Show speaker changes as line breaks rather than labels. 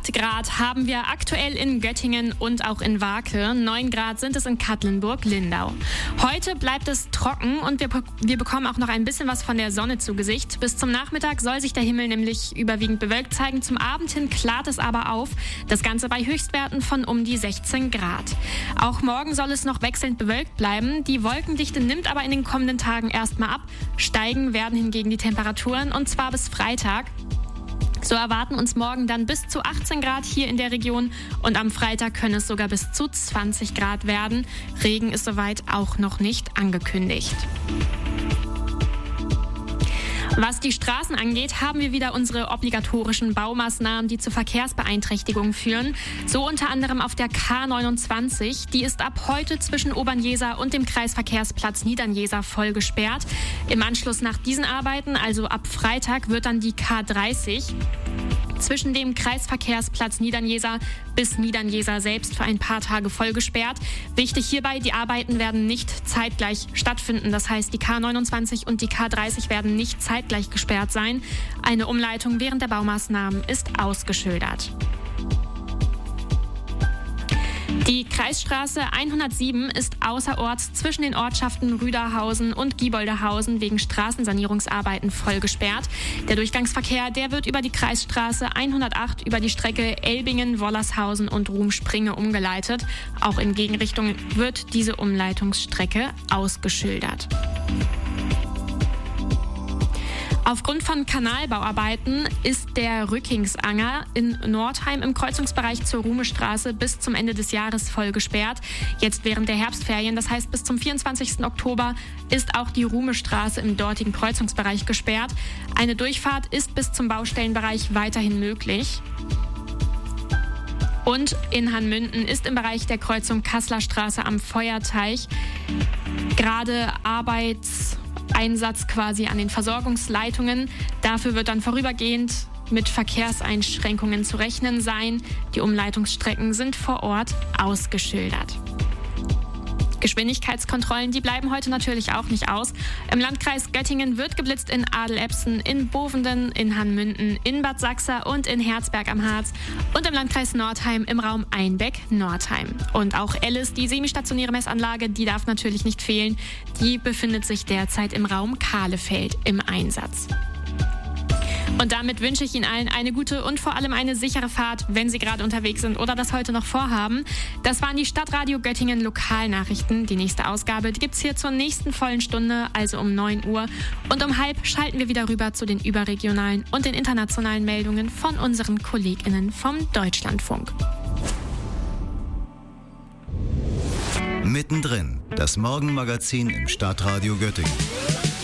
8 Grad haben wir aktuell in Göttingen und auch in Wake. 9 Grad sind es in Katlenburg-Lindau. Heute bleibt es trocken und wir bekommen auch noch ein bisschen was von der Sonne zu Gesicht. Bis zum Nachmittag soll sich der Himmel nämlich überwiegend bewölkt zeigen. Zum Abend hin klart es aber auf. Das Ganze bei Höchstwerten von um die 16 Grad. Auch morgen soll es noch wechselnd bewölkt bleiben. Die Wolkendichte nimmt aber in den kommenden Tagen erstmal ab. Steigen werden hingegen die Temperaturen und zwar bis Freitag. So erwarten uns morgen dann bis zu 18 Grad hier in der Region und am Freitag können es sogar bis zu 20 Grad werden. Regen ist soweit auch noch nicht angekündigt. Was die Straßen angeht, haben wir wieder unsere obligatorischen Baumaßnahmen, die zu Verkehrsbeeinträchtigungen führen. So unter anderem auf der K29. Die ist ab heute zwischen Obernjeser und dem Kreisverkehrsplatz Niedernjeser voll gesperrt. Im Anschluss nach diesen Arbeiten, also ab Freitag, wird dann die K30 zwischen dem Kreisverkehrsplatz Niedernjeser bis Niedernjeser selbst für ein paar Tage voll gesperrt. Wichtig hierbei, die Arbeiten werden nicht zeitgleich stattfinden. Das heißt, die K29 und die K30 werden nicht zeitgleich gesperrt sein. Eine Umleitung während der Baumaßnahmen ist ausgeschildert. Die Kreisstraße 107 ist außerorts zwischen den Ortschaften Rüderhausen und Gieboldehausen wegen Straßensanierungsarbeiten voll gesperrt. Der Durchgangsverkehr, der wird über die Kreisstraße 108 über die Strecke Elbingen, Wollershausen und Rumspringe umgeleitet. Auch in Gegenrichtung wird diese Umleitungsstrecke ausgeschildert. Aufgrund von Kanalbauarbeiten ist der Rückingsanger in Nordheim im Kreuzungsbereich zur Ruhmestraße bis zum Ende des Jahres voll gesperrt. Jetzt während der Herbstferien, das heißt bis zum 24. Oktober, ist auch die Ruhmestraße im dortigen Kreuzungsbereich gesperrt. Eine Durchfahrt ist bis zum Baustellenbereich weiterhin möglich. Und in Hanmünden ist im Bereich der Kreuzung Kasseler Straße am Feuerteich gerade Einsatz quasi an den Versorgungsleitungen. Dafür wird dann vorübergehend mit Verkehrseinschränkungen zu rechnen sein. Die Umleitungsstrecken sind vor Ort ausgeschildert. Geschwindigkeitskontrollen, die bleiben heute natürlich auch nicht aus. Im Landkreis Göttingen wird geblitzt in Adelebsen, in Bovenden, in Hanmünden, in Bad Sachsa und in Herzberg am Harz und im Landkreis Nordheim im Raum Einbeck-Nordheim. Und auch Ellis, die semistationäre Messanlage, die darf natürlich nicht fehlen. Die befindet sich derzeit im Raum Kahlefeld im Einsatz. Und damit wünsche ich Ihnen allen eine gute und vor allem eine sichere Fahrt, wenn Sie gerade unterwegs sind oder das heute noch vorhaben. Das waren die Stadtradio Göttingen Lokalnachrichten. Die nächste Ausgabe, die gibt's hier zur nächsten vollen Stunde, also um 9 Uhr. Und um 12:30 schalten wir wieder rüber zu den überregionalen und den internationalen Meldungen von unseren KollegInnen vom Deutschlandfunk.
Mittendrin, das Morgenmagazin im Stadtradio Göttingen.